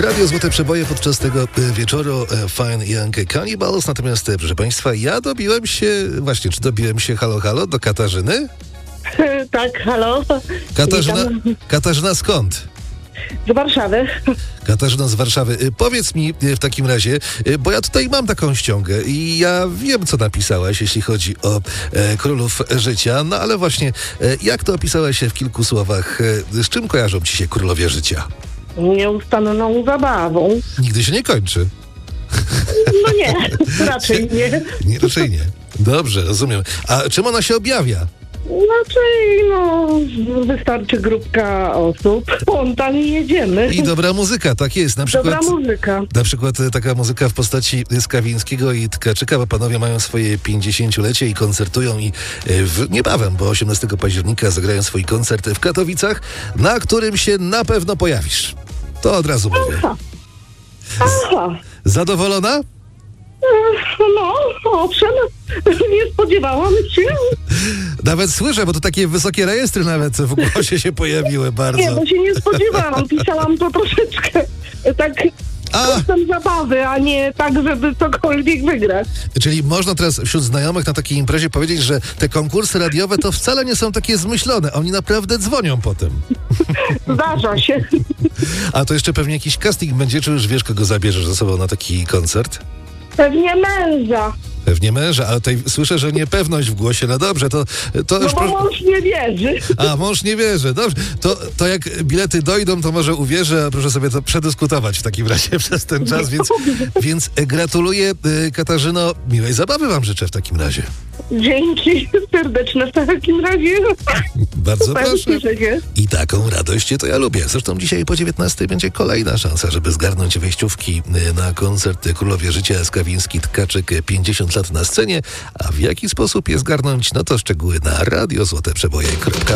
Radio Złote Przeboje podczas tego wieczoru Fine Young Cannibals. Natomiast, proszę Państwa, ja dobiłem się, halo, halo, do Katarzyny? Tak, halo. Katarzyna skąd? Z Warszawy. Katarzyna z Warszawy. Powiedz mi w takim razie, bo ja tutaj mam taką ściągę i ja wiem, co napisałaś, jeśli chodzi o królów życia, no ale właśnie, jak to opisałaś w kilku słowach? Z czym kojarzą ci się królowie życia? Nieustanną zabawą. Nigdy się nie kończy. No nie, raczej nie. Raczej nie. Dobrze, rozumiem. A czym ona się objawia? Wystarczy grupka osób, spontanicznie jedziemy. I dobra muzyka, tak jest. Dobra muzyka. Na przykład taka muzyka w postaci Skawińskiego i Tkaczyka, bo panowie mają swoje 50-lecie i koncertują i niebawem, bo 18 października zagrają swój koncert w Katowicach, na którym się na pewno pojawisz. To od razu mówię. Aha. Zadowolona? No, owszem, nie spodziewałam się. Nawet słyszę, bo to takie wysokie rejestry nawet w głosie się pojawiły bardzo. Nie, bo się nie spodziewałam. Pisałam to troszeczkę tak kosztem zabawy, a nie tak, żeby cokolwiek wygrać. Czyli można teraz wśród znajomych na takiej imprezie powiedzieć, że te konkursy radiowe to wcale nie są takie zmyślone. Oni naprawdę dzwonią potem. Zdarza się. A to jeszcze pewnie jakiś casting będzie, czy już wiesz, kogo zabierzesz ze sobą na taki koncert? Pewnie męża. Pewnie męża, ale tutaj słyszę, że niepewność w głosie. No dobrze, to no już... bo mąż nie wierzy. A, mąż nie wierzy. Dobrze, to jak bilety dojdą, to może uwierzę, a proszę sobie to przedyskutować w takim razie przez ten czas, więc gratuluję, Katarzyno, miłej zabawy wam życzę w takim razie. Dzięki serdeczne w takim razie. Bardzo super, proszę. I taką radość to ja lubię. Zresztą dzisiaj po 19 będzie kolejna szansa, żeby zgarnąć wejściówki na koncert Królowie Życia Skawiński, Tkaczyk, 50 lat na scenie. A w jaki sposób je zgarnąć? No to szczegóły na radiozłoteprzeboje.pl